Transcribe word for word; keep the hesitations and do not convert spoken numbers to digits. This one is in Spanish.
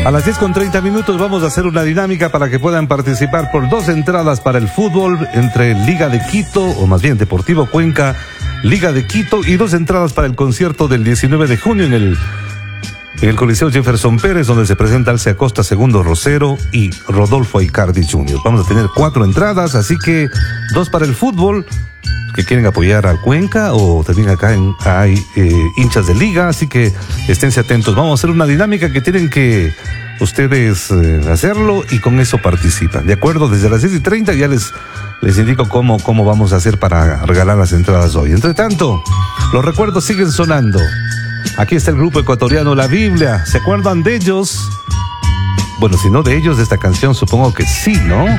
A las diez con treinta minutos vamos a hacer una dinámica para que puedan participar por dos entradas para el fútbol entre Liga de Quito, o más bien Deportivo Cuenca, Liga de Quito, y dos entradas para el concierto del diecinueve de junio en el, en el Coliseo Jefferson Pérez, donde se presenta Alce Acosta, Segundo Rosero y Rodolfo Icardi junior Vamos a tener cuatro entradas, así que dos para el fútbol, que quieren apoyar al Cuenca, o también acá en, hay eh, hinchas de liga, así que esténse atentos. Vamos a hacer una dinámica que tienen que ustedes eh, hacerlo, y con eso participan, ¿de acuerdo? Desde las diez y treinta ya les, les indico cómo, cómo vamos a hacer para regalar las entradas hoy. Entre tanto, los recuerdos siguen sonando. Aquí está el grupo ecuatoriano La Biblia. ¿Se acuerdan de ellos? Bueno, si no de ellos, de esta canción, supongo que sí, ¿no?